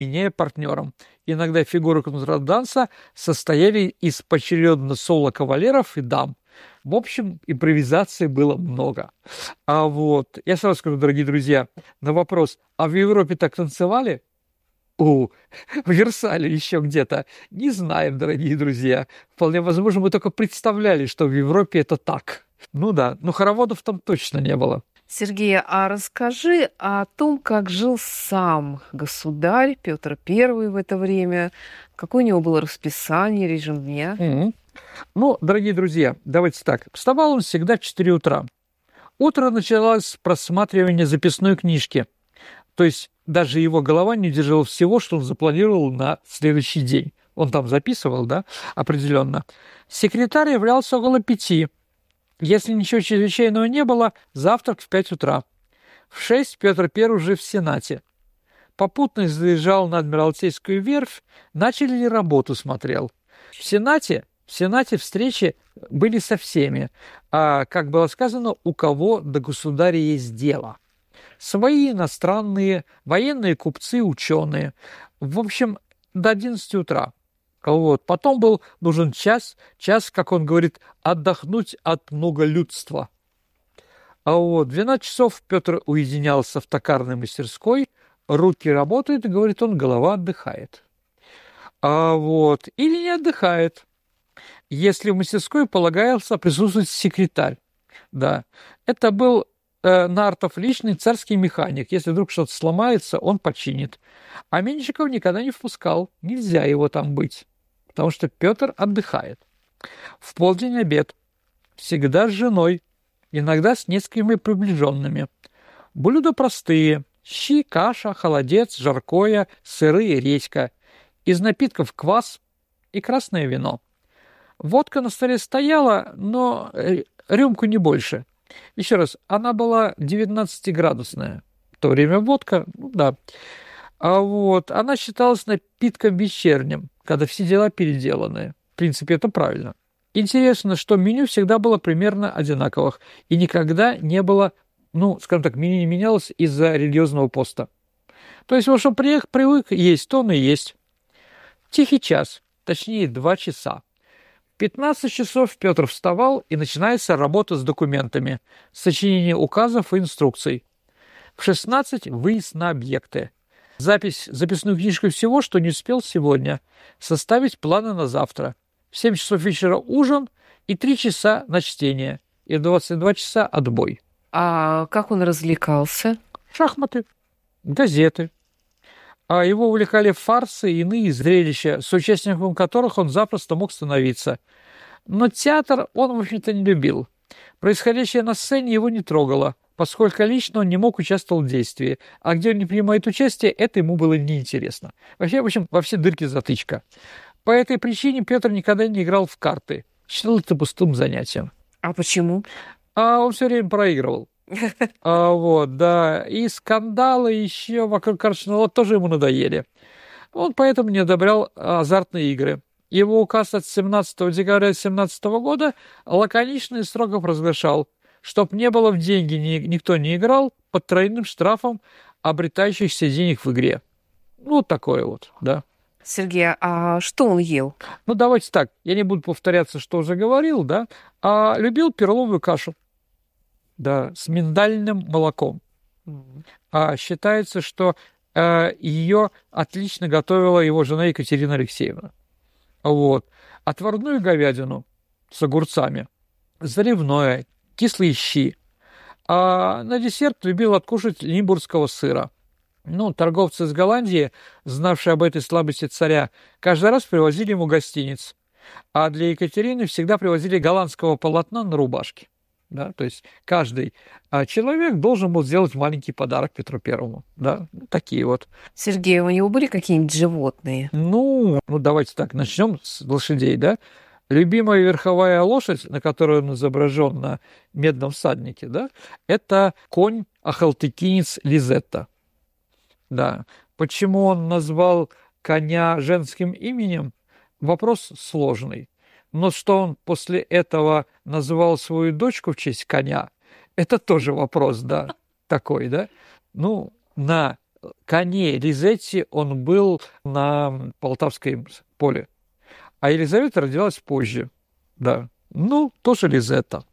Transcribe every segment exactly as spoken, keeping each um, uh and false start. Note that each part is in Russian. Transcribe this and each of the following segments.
меняя партнером. Иногда фигуры контрданса состояли из поочередно соло кавалеров и дам. В общем, импровизации было много. А вот, я сразу скажу, дорогие друзья, на вопрос, а в Европе так танцевали? У, в Версале еще где-то. Не знаем, дорогие друзья. Вполне возможно, мы только представляли, что в Европе это так. Ну да, но хороводов там точно не было. Сергей, а расскажи о том, как жил сам государь Петр Первый в это время. Какое у него было расписание, режим дня? Mm-hmm. Ну, дорогие друзья, давайте так. Вставал он всегда в четыре утра. Утро началось с просматривания записной книжки. То есть даже его голова не держала всего, что он запланировал на следующий день. Он там записывал, да, определенно. Секретарь являлся около пяти. Если ничего чрезвычайного не было, завтрак в пять утра. В шесть Петр Первый уже в Сенате. Попутно заезжал на Адмиралтейскую верфь, начали ли работу смотрел. В Сенате, в Сенате встречи были со всеми, а, как было сказано, у кого до государя есть дело. Свои, иностранные, военные, купцы, ученые. В общем, до одиннадцати утра. Вот. Потом был нужен час, час, как он говорит, отдохнуть от многолюдства. А вот в двенадцать часов Петр уединялся в токарной мастерской, руки работают, и, говорит он, голова отдыхает. А вот. Или не отдыхает, если в мастерской полагался присутствовать секретарь. Да. Это был э, Нартов личный царский механик. Если вдруг что-то сломается, он починит. А Меньшиков никогда не впускал. Нельзя его там быть. Потому что Петр отдыхает. В полдень обед. Всегда с женой. Иногда с несколькими приближенными. Блюда простые. Щи, каша, холодец, жаркое, сыры и редька. Из напитков квас и красное вино. Водка на столе стояла, но рюмку не больше. Еще раз, она была девятнадцатиградусная. В то время водка, ну да. А вот она считалась напитком вечерним, когда все дела переделаны. В принципе, это правильно. Интересно, что меню всегда было примерно одинаковых, и никогда не было, ну, скажем так, меню не менялось из-за религиозного поста. То есть, вот что приехал, привык есть, то он и есть. Тихий час, точнее, два часа. В пятнадцать часов Петр вставал, и начинается работа с документами, сочинение указов и инструкций. В шестнадцать выезд на объекты. Запись, записную книжку всего, что не успел сегодня. Составить планы на завтра. В семь часов вечера ужин и три часа на чтение. И в двадцать два часа отбой. А как он развлекался? Шахматы, газеты. А его увлекали фарсы и иные зрелища, с участником которых он запросто мог становиться. Но театр он, в общем-то, не любил. Происходящее на сцене его не трогало, поскольку лично он не мог участвовать в действии, а где он не принимает участие, это ему было неинтересно. Вообще, в общем, во все дырки затычка. По этой причине Петр никогда не играл в карты, считал это пустым занятием. А почему? А он все время проигрывал. А, вот, да, и скандалы еще вокруг карточного тоже ему надоели. Он поэтому не одобрял азартные игры. Его указ от семнадцатого декабря семнадцатого года лаконично и строго провозглашал, чтоб не было в деньги ни, никто не играл под тройным штрафом обретающихся денег в игре. Ну, вот такое вот, да. Сергей, а что он ел? Ну, давайте так, я не буду повторяться, что уже говорил, да, а любил перловую кашу. Да, с миндальным молоком. Mm-hmm. А считается, что э, ее отлично готовила его жена Екатерина Алексеевна. Вот. Отварную говядину с огурцами, заливное, кислые щи. А на десерт любил откушать лимбургского сыра. Ну, торговцы из Голландии, знавшие об этой слабости царя, каждый раз привозили ему гостиниц. А для Екатерины всегда привозили голландского полотна на рубашке. Да, то есть каждый а, человек должен был сделать маленький подарок Петру Первому. Да, такие вот. Сергей, у него были какие-нибудь животные? Ну, ну, давайте так, начнем с лошадей, да. Любимая верховая лошадь, на которой он изображен на медном всаднике, да, это конь ахалтекинец Лизетта. Да. Почему он назвал коня женским именем? Вопрос сложный. Но что он после этого называл свою дочку в честь коня, это тоже вопрос, да, такой, да. Ну, на коне Лизетти он был на Полтавском поле, а Елизавета родилась позже, да, ну, тоже Лизетта.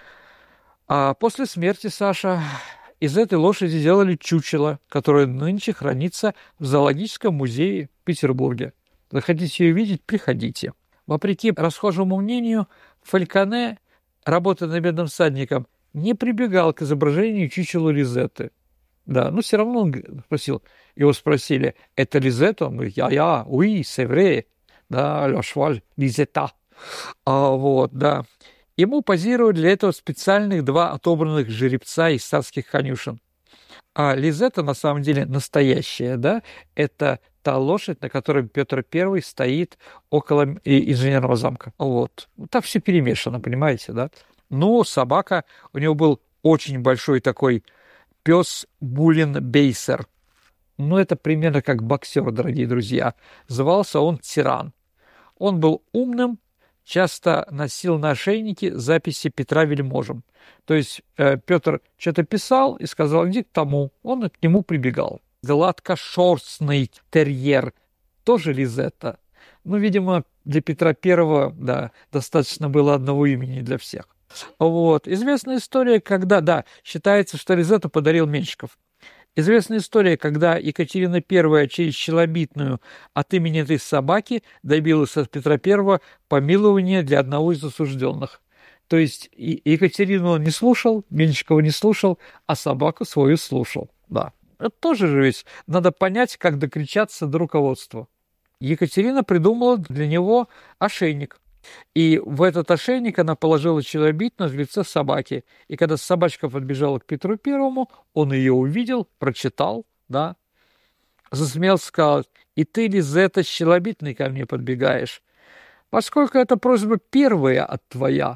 А после смерти Саша из этой лошади сделали чучело, которое нынче хранится в зоологическом музее в Петербурге. Захотите ее видеть, приходите. Вопреки расхожему мнению, Фальконе, работая над «Бедным всадником», не прибегал к изображению чучела Лизетты. Да, но все равно он спросил, его спросили, это Лизетта? Он говорит, я-я, уи, c'est vrai, да, le cheval, Лизетта. А, вот, да. Ему позировали для этого специальных два отобранных жеребца из царских конюшен. А Лизетта на самом деле настоящая, да, это та лошадь, на которой Петр Первый стоит около инженерного замка. Вот. Там все перемешано, понимаете, да? Но собака, у него был очень большой такой пес Буллин Бейсер. Ну, это примерно как боксер, дорогие друзья. Звался он Тиран. Он был умным, часто носил на ошейнике записи Петра Вельможем. То есть э, Петр что-то писал и сказал, иди к тому. Он к нему прибегал. Гладкошерстный терьер, тоже Лизетта. Ну, видимо, для Петра Первого, да, достаточно было одного имени для всех. Вот. Известная история, когда, да, считается, что Лизетту подарил Меньшиков. Известная история, когда Екатерина Первая через Челобитную от имени этой собаки добилась от Петра Первого помилования для одного из осужденных. То есть Екатерину он не слушал, Меньшикова не слушал, а собаку свою слушал. Да. Это тоже же ведь надо понять, как докричаться до руководства. Екатерина придумала для него ошейник. И в этот ошейник она положила челобитную в лице собаки. И когда собачка подбежала к Петру Первому, он ее увидел, прочитал, да, засмеялся, сказал, и ты, Лизетта, с челобитной ко мне подбегаешь. Поскольку эта просьба первая от твоя,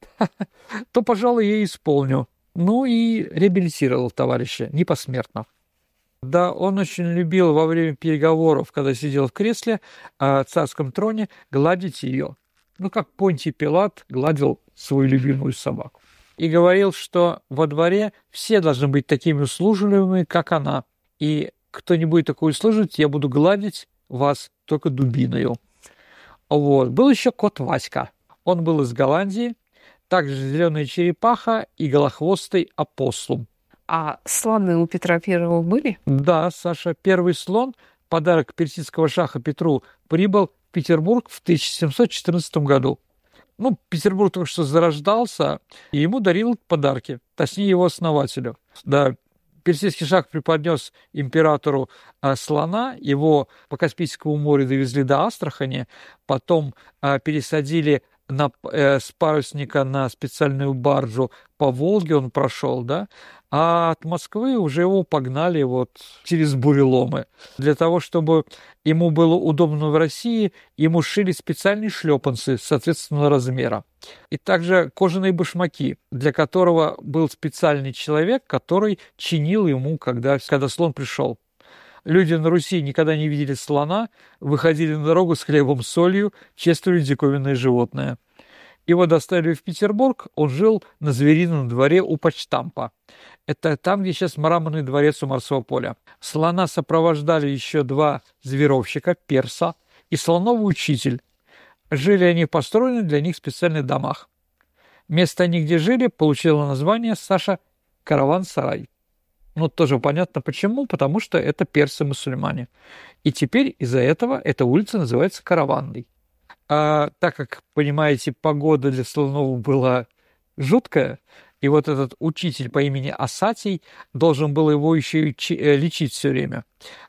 то, пожалуй, я исполню. Ну и реабилитировал товарища, не посмертно. Да, он очень любил во время переговоров, когда сидел в кресле, о царском троне, гладить ее. Ну, как Понтий Пилат гладил свою любимую собаку. И говорил, что во дворе все должны быть такими услужливыми, как она. И кто не будет такой услуживать, я буду гладить вас только дубиною. Вот. Был еще кот Васька. Он был из Голландии. Также зеленая черепаха и голохвостый опоссум. А слоны у Петра Первого были? Да, Саша, первый слон, подарок персидского шаха Петру, прибыл в Петербург в тысяча семьсот четырнадцатом году. Ну, Петербург только что зарождался, и ему дарил подарки, точнее его основателю. Да, персидский шах преподнес императору а, слона, его по Каспийскому морю довезли до Астрахани, потом а, пересадили на, э, с парусника на специальную баржу по Волге, он прошел, да, а от Москвы уже его погнали вот через буреломы. Для того, чтобы ему было удобно в России, ему шили специальные шлепанцы соответственного размера. И также кожаные башмаки, для которого был специальный человек, который чинил ему, когда, когда слон пришел. Люди на Руси никогда не видели слона, выходили на дорогу с хлебом, солью, чествовали диковинное животное. Его доставили в Петербург, он жил на Зверином дворе у почтампа. Это там, где сейчас мраморный дворец у Марсового поля. Слона сопровождали еще два зверовщика, перса и слоновый учитель. Жили они в построенных для них специальных домах. Место они, где жили, получило название, Саша, караван-сарай. Ну, тоже понятно почему, потому что это персы-мусульмане. И теперь из-за этого эта улица называется Караванной. А так как, понимаете, погода для слонов была жуткая, и вот этот учитель по имени Асатий должен был его еще и лечить все время.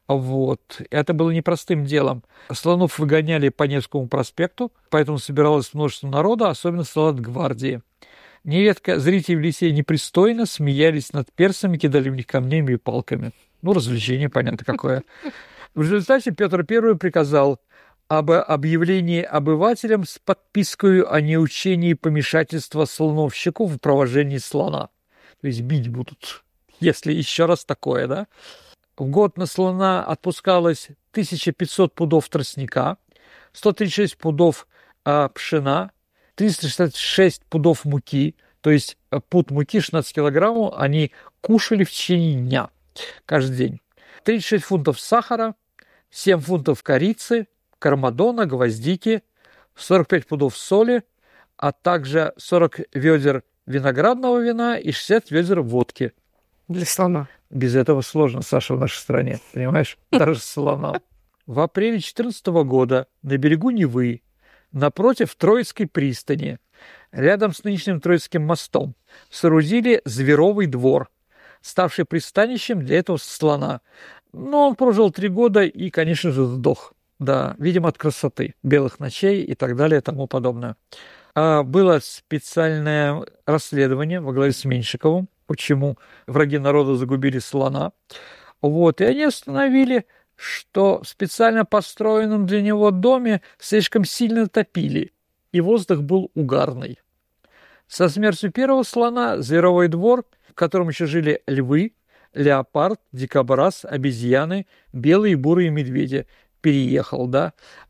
Вот. Это было непростым делом. Слонов выгоняли по Невскому проспекту, поэтому собиралось множество народа, особенно солдат гвардии. Нередко зрители в Лисе непристойно смеялись над персами, кидали в них камнями и палками. Ну, развлечение, понятно, какое. В результате Петр Первый приказал об объявлении обывателям с подпиской о неучении помешательства слоновщику в провожении слона. То есть бить будут, если еще раз такое, да? В год на слона отпускалось тысяча пятьсот пудов тростника, сто тридцать шесть пудов а, пшена, триста шестьдесят шесть пудов муки, то есть пуд муки, шестнадцать килограммов, они кушали в течение дня, каждый день. тридцать шесть фунтов сахара, семь фунтов корицы, кармадона, гвоздики, сорок пять пудов соли, а также сорок ведер виноградного вина и шестьдесят ведер водки. Для слона. Без этого сложно, Саша, в нашей стране, понимаешь? Даже слона. В апреле две тысячи четырнадцатого года на берегу Невы, напротив Троицкой пристани, рядом с нынешним Троицким мостом, соорудили зверовый двор, ставший пристанищем для этого слона. Но он прожил три года и, конечно же, сдох. Да, видимо, от красоты, белых ночей и так далее и тому подобное. А было специальное расследование во главе с Меньшиковым, почему враги народа загубили слона. Вот, и они установили, что в специально построенном для него доме слишком сильно топили, и воздух был угарный. Со смертью первого слона зверовой двор, в котором еще жили львы, леопард, дикобраз, обезьяны, белые, бурые медведи, переехал, да.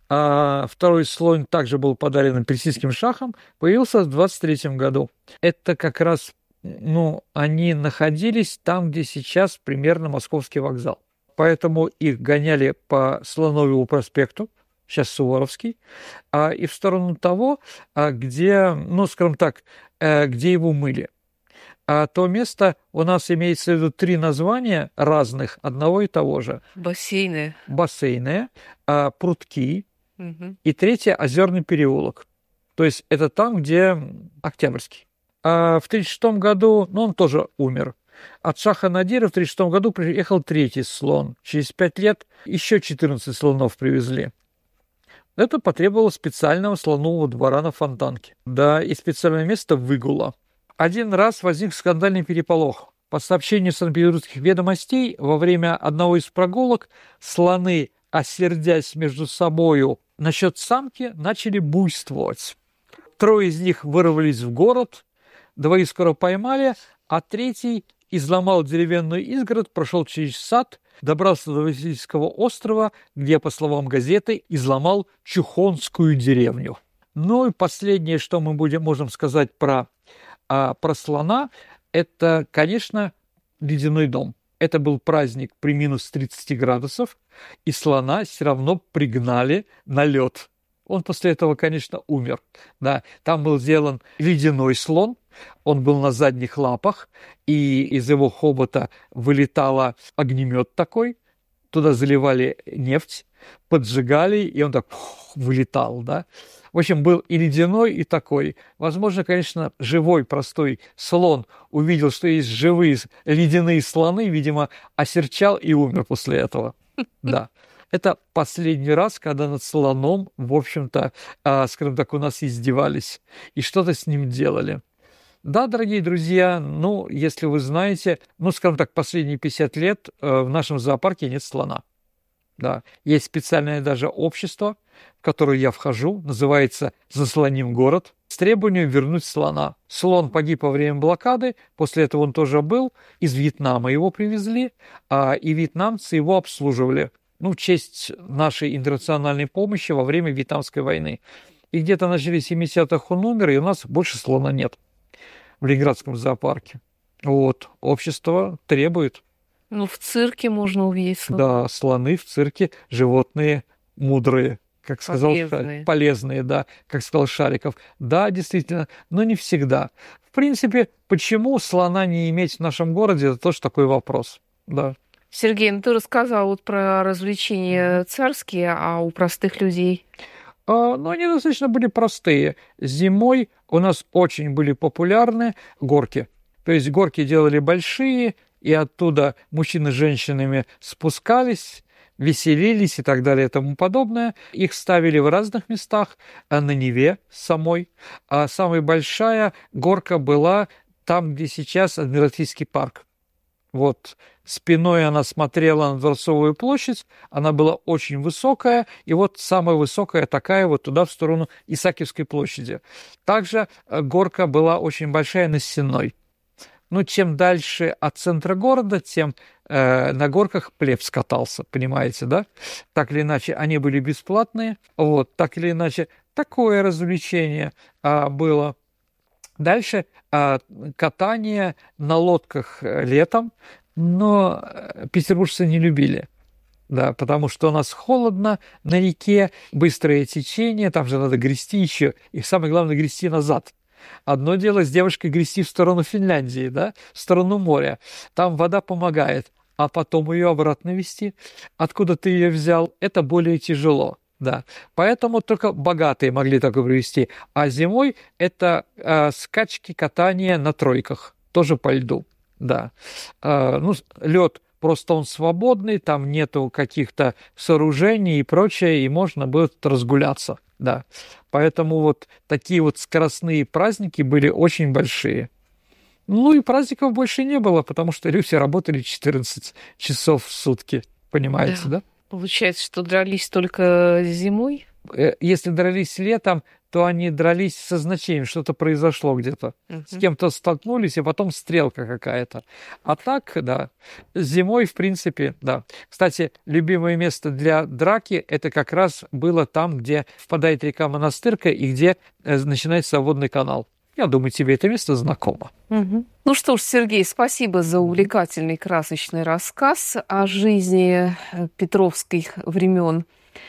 А второй слон также был подарен персидским шахом, появился в двадцать третьем году. Это как раз, ну, они находились там, где сейчас примерно Московский вокзал. Поэтому их гоняли по Слоновьему проспекту, сейчас Суворовский, а, и в сторону того, а, где, ну, скажем так, а, где его мыли. А то место у нас имеется в виду три названия разных, одного и того же. Бассейны. Бассейны, а, прудки, Угу. и третье – Озерный переулок. То есть это там, где Октябрьский. А в тридцать шестом году, ну, он тоже умер. От Шаха Надира в тридцать шестом году приехал третий слон. Через пять лет еще четырнадцать слонов привезли. Это потребовало специального слонового двора на Фонтанке. Да, и специальное место выгула. Один раз возник скандальный переполох. По сообщению Санкт-Петербургских ведомостей, во время одного из прогулок слоны, осердясь между собою насчет самки, начали буйствовать. Трое из них вырвались в город, двоих скоро поймали, а третий изломал деревянную изгородь, прошел через сад, добрался до Васильевского острова, где, по словам газеты, изломал Чухонскую деревню. Ну и последнее, что мы будем, можем сказать про, а, про слона, это, конечно, ледяной дом. Это был праздник при минус тридцати градусов, и слона все равно пригнали на лед. Он после этого, конечно, умер. Да, там был сделан ледяной слон, он был на задних лапах, и из его хобота вылетал огнемет такой, туда заливали нефть, поджигали, и он так фух, вылетал, да. В общем, был и ледяной, и такой. Возможно, конечно, живой, простой слон увидел, что есть живые ледяные слоны, видимо, осерчал и умер после этого. Да. Это последний раз, когда над слоном, в общем-то, э, скажем так, у нас издевались и что-то с ним делали. Да, дорогие друзья, ну, если вы знаете, ну, скажем так, последние пятьдесят лет э, в нашем зоопарке нет слона. Да, есть специальное даже общество, в которое я вхожу, называется «Заслоним город», с требованием вернуть слона. Слон погиб во время блокады, после этого он тоже был, из Вьетнама его привезли, а, и вьетнамцы его обслуживали, ну, в честь нашей интернациональной помощи во время Вьетнамской войны. И где-то в начале семидесятых он умер, и у нас больше слона нет в Ленинградском зоопарке. Вот, общество требует. Ну, в цирке можно увидеть слона. Да, слоны в цирке, животные мудрые, как сказал Полезные. Шариков. Полезные, да, как сказал Шариков. Да, действительно, но не всегда. В принципе, почему слона не иметь в нашем городе, это тоже такой вопрос. Да. Сергей, ну ты рассказал вот про развлечения царские, а у простых людей? А, но они достаточно были простые. Зимой у нас очень были популярны горки. То есть горки делали большие, и оттуда мужчины с женщинами спускались, веселились и так далее и тому подобное. Их ставили в разных местах, на Неве самой. А самая большая горка была там, где сейчас Адмиралтейский парк. Вот спиной она смотрела на Дворцовую площадь, она была очень высокая, и вот самая высокая такая вот туда, в сторону Исаакиевской площади. Также горка была очень большая на Сенной. Ну, чем дальше от центра города, тем э, на горках плебс катался, понимаете, да? Так или иначе, они были бесплатные, вот, так или иначе, такое развлечение а, было. Дальше а, катание на лодках летом, но петербуржцы не любили. Да, потому что у нас холодно на реке, быстрое течение, там же надо грести еще, и самое главное грести назад. Одно дело с девушкой грести в сторону Финляндии, да, в сторону моря, там вода помогает, а потом ее обратно вести, откуда ты ее взял, это более тяжело. Да, поэтому только богатые могли такое провести, а зимой это э, скачки, катание на тройках, тоже по льду, да, э, ну, лед. Просто он свободный, там нету каких-то сооружений и прочее, и можно будет разгуляться, да. Поэтому вот такие вот скоростные праздники были очень большие. Ну и праздников больше не было, потому что люди работали четырнадцать часов в сутки, понимаете, да? Да. Получается, что дрались только зимой? Если дрались летом, то они дрались со значением, что-то произошло где-то. Uh-huh. С кем-то столкнулись, и потом стрелка какая-то. А так, да, зимой, в принципе, да. Кстати, любимое место для драки, это как раз было там, где впадает река Монастырка и где начинается водный канал. Я думаю, тебе это место знакомо. Угу. Ну что ж, Сергей, спасибо за увлекательный, красочный рассказ о жизни петровских времен.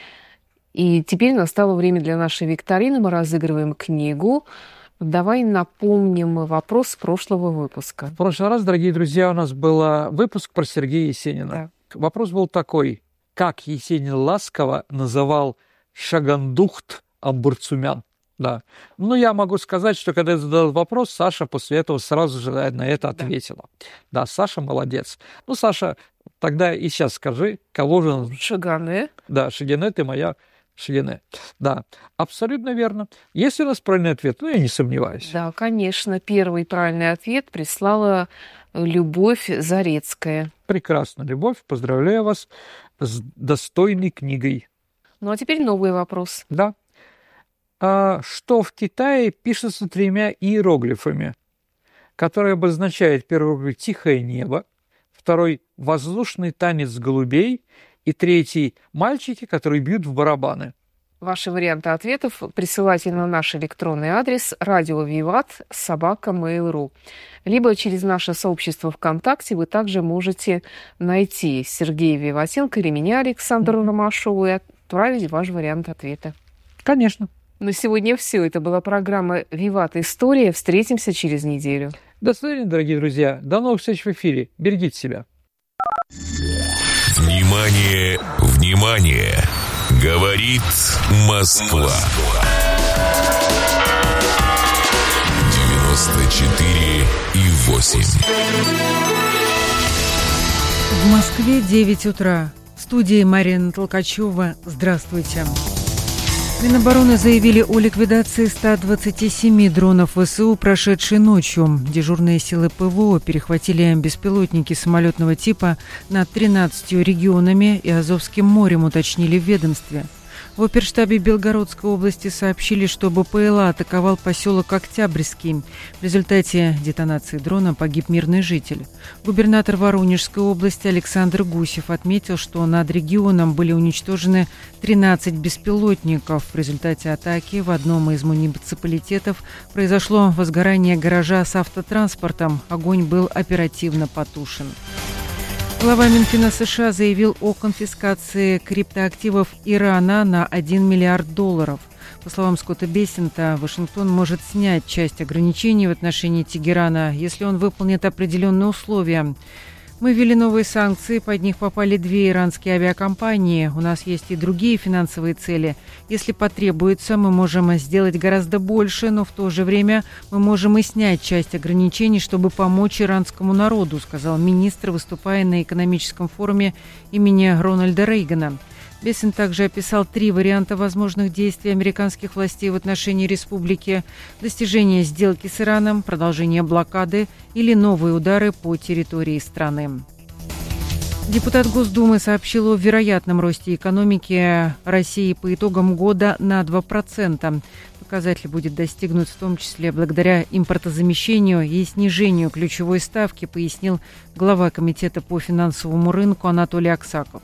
И теперь настало время для нашей викторины. Мы разыгрываем книгу. Давай напомним вопрос прошлого выпуска. В прошлый раз, дорогие друзья, у нас был выпуск про Сергея Есенина. Да. Вопрос был такой: как Есенин ласково называл Шагандухт Амбурцумян? Да. Ну, я могу сказать, что когда я задал вопрос, Саша после этого сразу же на это ответила. Да, да, Саша молодец. Ну, Саша, тогда и сейчас скажи, кого же он... Шагане. Да, Шагане, ты моя Шагане. Да, абсолютно верно. Есть у нас правильный ответ? Ну, я не сомневаюсь. Да, конечно. Первый правильный ответ прислала Любовь Зарецкая. Прекрасно, Любовь. Поздравляю вас с достойной книгой. Ну, а теперь новый вопрос. Да. А что в Китае пишется тремя иероглифами, которые обозначают первый «тихое небо», второй «воздушный танец голубей» и третий «мальчики, которые бьют в барабаны». Ваши варианты ответов присылайте на наш электронный адрес радио виват собака мейл точка ру. Либо через наше сообщество ВКонтакте вы также можете найти Сергея Виватенко или меня, Александру Ромашову, и отправить ваш вариант ответа. Конечно. На сегодня все. Это была программа «Виват. История». Встретимся через неделю. До свидания, дорогие друзья. До новых встреч в эфире. Берегите себя. Внимание, внимание! Говорит Москва. девяносто четыре и восемь. В Москве девять утра. В студии Марина Толкачева. Здравствуйте. Минобороны заявили о ликвидации ста двадцати семи дронов ВСУ, прошедшей ночью. Дежурные силы ПВО перехватили беспилотники самолетного типа над тринадцатью регионами и Азовским морем, уточнили в ведомстве. В оперштабе Белгородской области сообщили, что БПЛА атаковал поселок Октябрьский. В результате детонации дрона погиб мирный житель. Губернатор Воронежской области Александр Гусев отметил, что над регионом были уничтожены тринадцать беспилотников. В результате атаки в одном из муниципалитетов произошло возгорание гаража с автотранспортом. Огонь был оперативно потушен. Глава Минфина США заявил о конфискации криптоактивов Ирана на один миллиард долларов. По словам Скотта Бессента, Вашингтон может снять часть ограничений в отношении Тегерана, если он выполнит определенные условия. Мы ввели новые санкции, под них попали две иранские авиакомпании. У нас есть и другие финансовые цели. Если потребуется, мы можем сделать гораздо больше, но в то же время мы можем и снять часть ограничений, чтобы помочь иранскому народу, сказал министр, выступая на экономическом форуме имени Рональда Рейгана. Бессен также описал три варианта возможных действий американских властей в отношении республики: достижение сделки с Ираном, продолжение блокады или новые удары по территории страны. Депутат Госдумы сообщил о вероятном росте экономики России по итогам года на два процента. Показатель будет достигнут в том числе благодаря импортозамещению и снижению ключевой ставки, пояснил глава Комитета по финансовому рынку Анатолий Аксаков.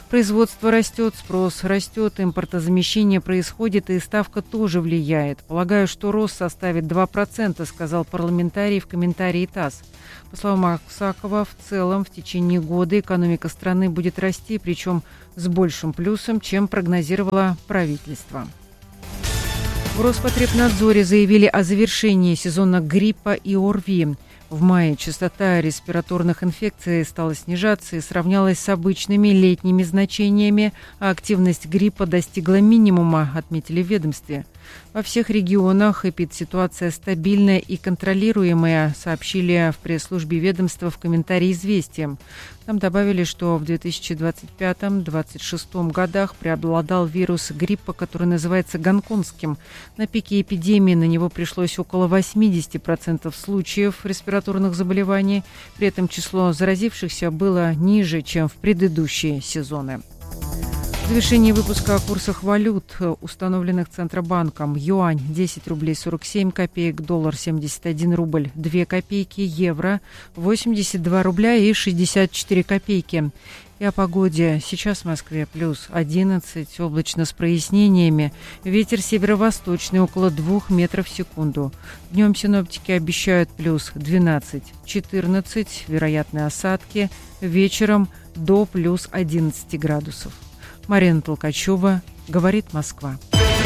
Производство растет, спрос растет, импортозамещение происходит, и ставка тоже влияет. Полагаю, что рост составит два процента, сказал парламентарий в комментарии ТАСС. По словам Аксакова, в целом в течение года экономика страны будет расти, причем с большим плюсом, чем прогнозировало правительство. В Роспотребнадзоре заявили о завершении сезона гриппа и ОРВИ. В мае частота респираторных инфекций стала снижаться и сравнялась с обычными летними значениями, а активность гриппа достигла минимума, отметили в ведомстве. Во всех регионах эпидситуация стабильная и контролируемая, сообщили в пресс-службе ведомства в комментарии «Известиям». Там добавили, что в две тысячи двадцать пятом — две тысячи двадцать шестом годах преобладал вирус гриппа, который называется гонконгским. На пике эпидемии на него пришлось около восемьдесят процентов случаев респираторных заболеваний. При этом число заразившихся было ниже, чем в предыдущие сезоны. В завершении выпуска о курсах валют, установленных Центробанком. Юань – десять рублей сорок семь копеек, доллар – семьдесят один рубль две копейки, евро – восемьдесят два рубля и шестьдесят четыре копейки. И о погоде. Сейчас в Москве плюс одиннадцать, облачно с прояснениями. Ветер северо-восточный около двух метров в секунду. Днем синоптики обещают плюс двенадцать-четырнадцать, вероятны осадки. Вечером до плюс одиннадцать градусов. Марина Толкачева, «Говорит Москва».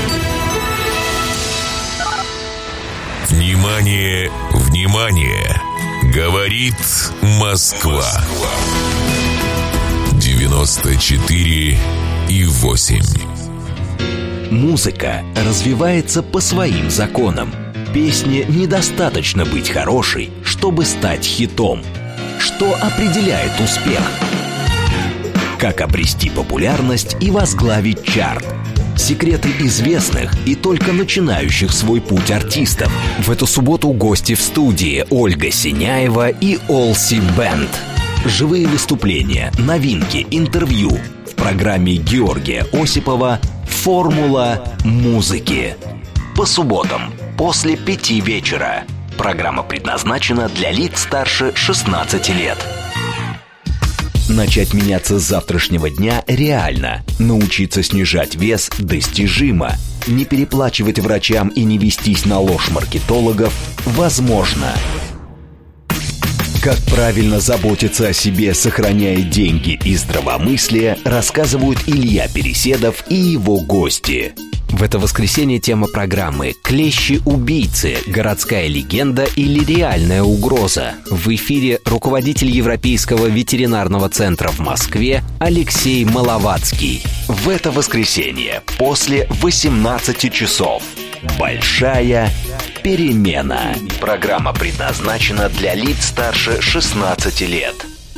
Внимание, внимание! Говорит Москва. девяносто четыре и восемь. Музыка развивается по своим законам. Песне недостаточно быть хорошей, чтобы стать хитом. Что определяет успех? Как обрести популярность и возглавить чарт? Секреты известных и только начинающих свой путь артистов. В эту субботу гости в студии Ольга Синяева и Олси Бэнд. Живые выступления, новинки, интервью в программе Георгия Осипова «Формула музыки». По субботам после пяти вечера. Программа предназначена для лиц старше шестнадцати лет. Начать меняться с завтрашнего дня реально. Научиться снижать вес достижимо. Не переплачивать врачам и не вестись на ложь маркетологов возможно. Как правильно заботиться о себе, сохраняя деньги и здравомыслие, рассказывают Илья Переседов и его гости. В это воскресенье тема программы «Клещи-убийцы. Городская легенда или реальная угроза». В эфире руководитель Европейского ветеринарного центра в Москве Алексей Маловацкий. В это воскресенье после восемнадцати часов. Большая перемена. Программа предназначена для лиц старше шестнадцати лет.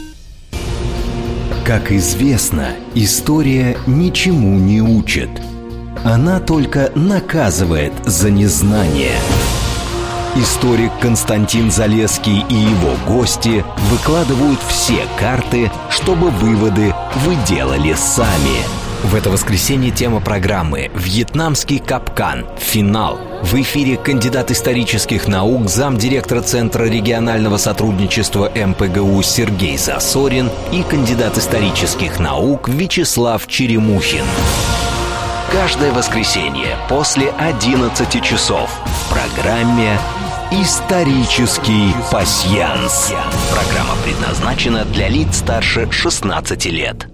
Как известно, история ничему не учит. Она только наказывает за незнание. Историк Константин Залесский и его гости выкладывают все карты, чтобы выводы вы делали сами. В это воскресенье тема программы «Вьетнамский капкан. Финал». В эфире кандидат исторических наук, замдиректора Центра регионального сотрудничества эм пэ гэ у Сергей Засорин и кандидат исторических наук Вячеслав Черемухин. Каждое воскресенье после одиннадцати часов в программе «Исторический пасьянс». Программа предназначена для лиц старше шестнадцати лет.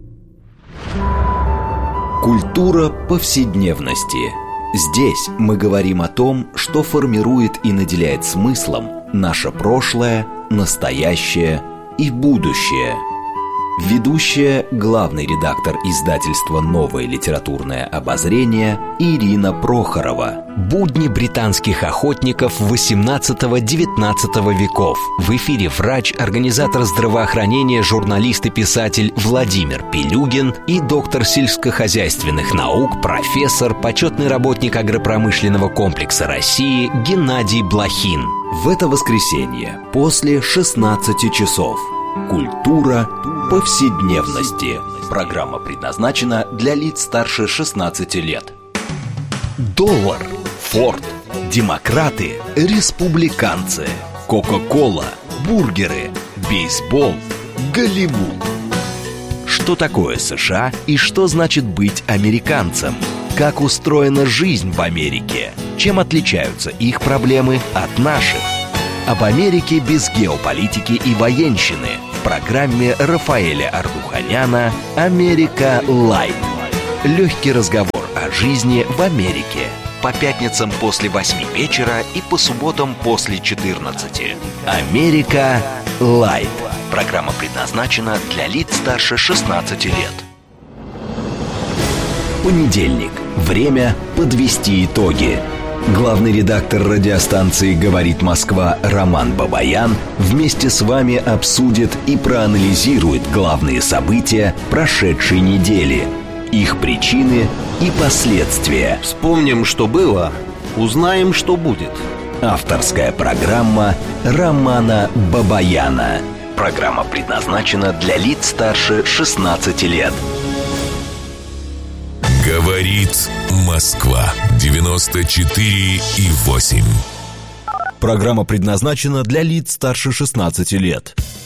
Культура повседневности. Здесь мы говорим о том, что формирует и наделяет смыслом наше прошлое, настоящее и будущее. Ведущая, главный редактор издательства «Новое литературное обозрение» Ирина Прохорова. Будни британских охотников восемнадцатого-девятнадцатого веков. В эфире врач, организатор здравоохранения, журналист и писатель Владимир Пилюгин и доктор сельскохозяйственных наук, профессор, почетный работник агропромышленного комплекса России Геннадий Блохин. В это воскресенье после шестнадцати часов. Культура повседневности. Программа предназначена для лиц старше шестнадцати лет. Доллар, Форд, демократы, республиканцы, Кока-кола, бургеры, бейсбол, Голливуд. Что такое США и что значит быть американцем? Как устроена жизнь в Америке? Чем отличаются их проблемы от наших? Об Америке без геополитики и военщины в программе Рафаэля Ардуханяна «Америка Лайт». Легкий разговор о жизни в Америке. По пятницам после восьми вечера и по субботам после четырнадцати. «Америка Лайт». Программа предназначена для лиц старше шестнадцати лет. Понедельник. Время подвести итоги. Главный редактор радиостанции «Говорит Москва» Роман Бабаян вместе с вами обсудит и проанализирует главные события прошедшей недели, их причины и последствия. Вспомним, что было, узнаем, что будет. Авторская программа Романа Бабаяна. Программа предназначена для лиц старше шестнадцати лет. Говорит Москва. девяносто четыре и восемь. Программа предназначена для лиц старше шестнадцати лет.